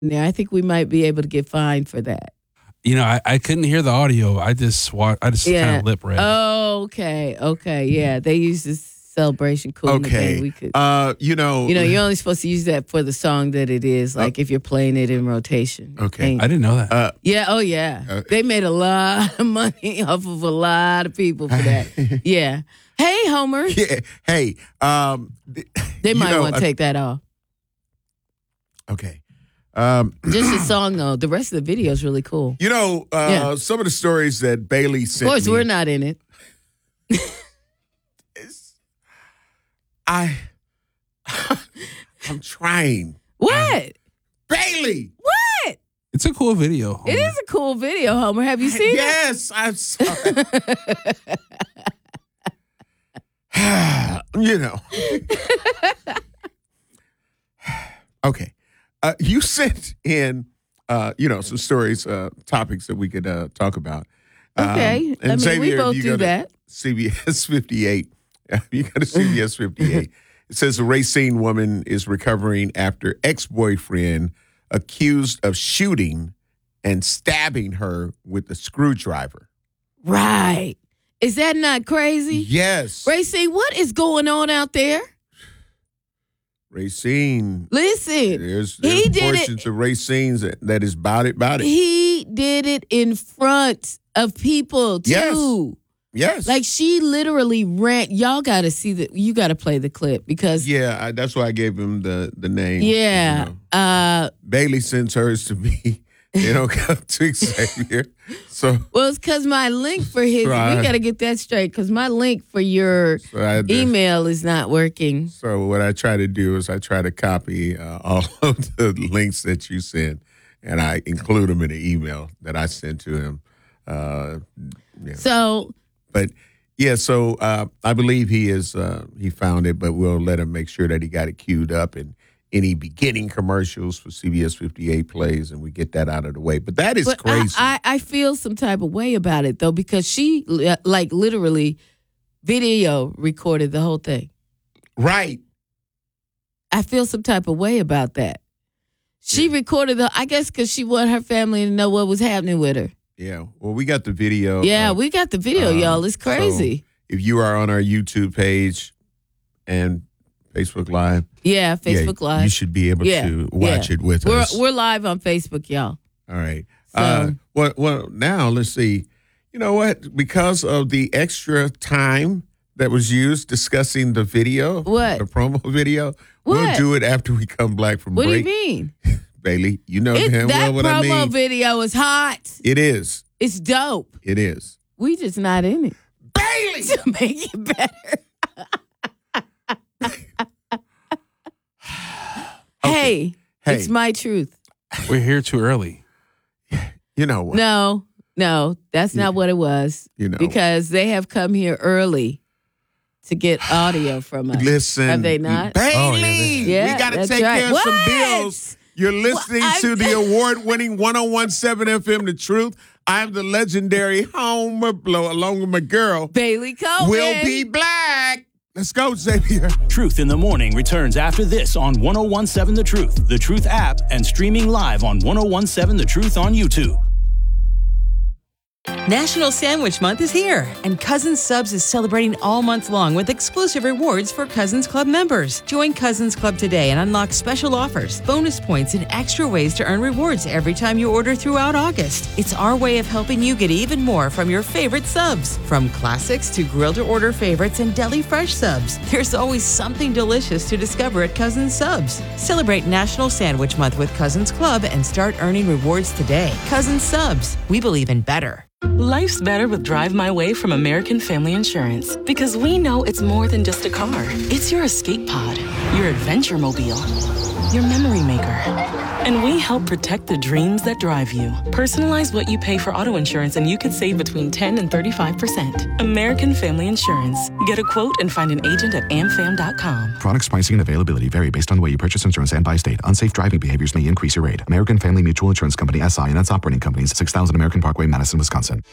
Yeah, I think we might be able to get fined for that. I couldn't hear the audio. I just kind of lip read. Oh, okay. Yeah, they use this celebration cool. Okay. We could, you're only supposed to use that for the song that it is, like if you're playing it in rotation. Okay. I didn't know that. Yeah. They made a lot of money off of a lot of people for that. Yeah. Hey, Homer. Yeah. Hey. They might want to take that off. Okay. Just the song, though. The rest of the video is really cool. Some of the stories that Bailey sent me. Of course, we're not in it. I'm trying. What? Bailey! What? It's a cool video, Homer. It is a cool video, Homer. Have you seen it? Yes, I saw it. Okay. You sent in, some stories, topics that we could talk about. Okay. And Xavier, we both do that. CBS 58. You go to CBS 58. It says a Racine woman is recovering after ex-boyfriend accused of shooting and stabbing her with a screwdriver. Right. Is that not crazy? Yes. Racine, what is going on out there? Racine. Listen. There's he did portions of Racine's that is about it. He did it in front of people, too. Yes. Like, she literally ran. Y'all got to see that. You got to play the clip because. Yeah, that's why I gave him the name. Yeah. Bailey sends hers to me. They don't come to Xavier. So. Well, it's because my link for his. We got to get that straight because my link for your email is not working. So, what I try to do is I try to copy all of the links that you send and I include them in the email that I sent to him. So. But so I believe he found it, but we'll let him make sure that he got it queued up and any beginning commercials for CBS 58 plays, and we get that out of the way. But that is crazy. I feel some type of way about it though because she literally video recorded the whole thing. Right. I feel some type of way about that. She recorded I guess because she wanted her family to know what was happening with her. Yeah, well, we got the video. Yeah, we got the video, y'all. It's crazy. So if you are on our YouTube page and Facebook Live. Yeah, Facebook Live. You should be able to watch it with us. We're live on Facebook, y'all. All right. So, well, now let's see. You know what? Because of the extra time that was used discussing the video. What? The promo video. We'll do it after we come back from break. What do you mean? Bailey, you know damn well what I mean. That promo video is hot. It is. It's dope. It is. We just not in it. Bailey! To make it better. Hey, it's my truth. We're here too early. You know what? No, that's not what it was. Because they have come here early to get audio from us. Listen. Have they not? Bailey! We got to take care of some bills. You're listening to the award-winning 101.7 FM, The Truth. I'm the legendary Homer Blow, along with my girl, Bailey Coleman. Will Be Black. Let's go, Xavier. Truth in the Morning returns after this on 101.7 The Truth app, and streaming live on 101.7 The Truth on YouTube. National Sandwich Month is here, and Cousins Subs is celebrating all month long with exclusive rewards for Cousins Club members. Join Cousins Club today and unlock special offers, bonus points, and extra ways to earn rewards every time you order throughout August. It's our way of helping you get even more from your favorite subs. From classics to grill-to-order favorites and deli fresh subs, there's always something delicious to discover at Cousins Subs. Celebrate National Sandwich Month with Cousins Club and start earning rewards today. Cousins Subs. We believe in better. Life's better with Drive My Way from American Family Insurance, because we know it's more than just a car. It's your escape pod, your adventure mobile, your memory maker. And we help protect the dreams that drive you. Personalize what you pay for auto insurance and you could save between 10 and 35%. American Family Insurance. Get a quote and find an agent at amfam.com. Products, pricing, and availability vary based on the way you purchase insurance and by state. Unsafe driving behaviors may increase your rate. American Family Mutual Insurance Company, SI, and its operating companies, 6000 American Parkway, Madison, Wisconsin.